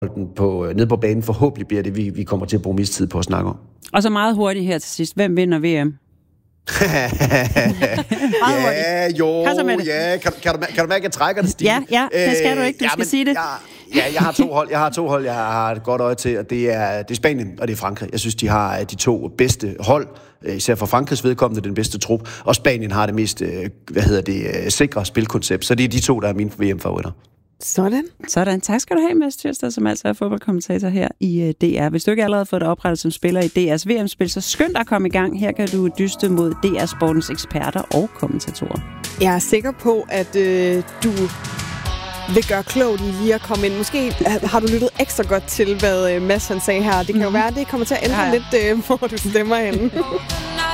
nede på banen forhåbentlig bliver det, vi kommer til at bruge mest tid på at snakke om. Og så meget hurtigt her til sidst. Hvem vinder VM? Kan du mærke, at jeg trækker det, Stine? Ja, det skal du ikke. Du skal sige det. Jeg har to hold, jeg har et godt øje til, og det er Spanien, og det er Frankrig. Jeg synes, de har de to bedste hold, især for Frankrigs vedkommende den bedste trup, og Spanien har det mest, sikre spilkoncept. Så det er de to, der er mine VM-favoritter. Sådan. Tak skal du have, Mads Thyrsted, som altså er fodboldkommentator her i DR. Hvis du ikke allerede har fået dig oprettet som spiller i DR's VM-spil, så skynd dig at komme i gang. Her kan du dyste mod DR Sportens eksperter og kommentatorer. Jeg er sikker på, at du vil gøre klogt i lige at komme ind. Måske har du lyttet ekstra godt til, hvad Mads han sagde her. Det kan jo være, at det kommer til at ændre lidt, hvor du stemmer henne.